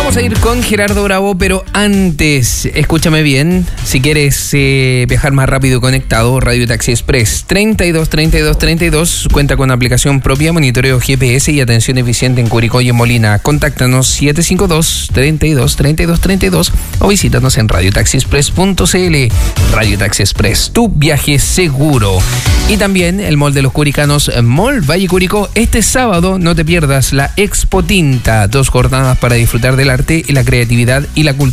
Vamos a ir con Gerardo Bravo, pero antes, escúchame bien, si quieres viajar más rápido y conectado, Radio Taxi Express 32 cuenta con aplicación propia, monitoreo GPS y atención eficiente en Curicó y en Molina. Contáctanos 752-32 o visítanos en radiotaxiexpress.cl. Radio Taxi Express, tu viaje seguro. Y también el Mall de los Curicanos, Mall Valle Curicó. Este sábado no te pierdas la Expo Tinta, 2 jornadas para disfrutar del arte y la creatividad y la cultura